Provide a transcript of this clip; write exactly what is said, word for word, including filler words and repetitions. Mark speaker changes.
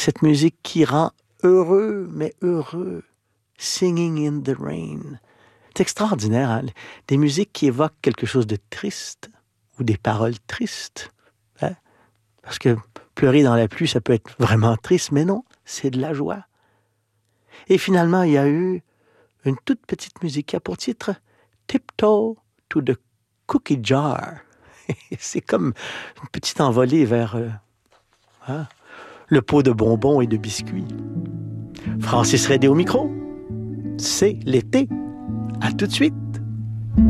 Speaker 1: Cette musique qui rend heureux, mais heureux. Singing in the rain. C'est extraordinaire, hein? Des musiques qui évoquent quelque chose de triste ou des paroles tristes. Hein? Parce que pleurer dans la pluie, ça peut être vraiment triste, mais non, c'est de la joie. Et finalement, il y a eu une toute petite musique qui a pour titre Tiptoe to the Cookie Jar. C'est comme une petite envolée vers euh, hein, le pot de bonbons et de biscuits. Francis Redé au micro. C'est l'été. À tout de suite.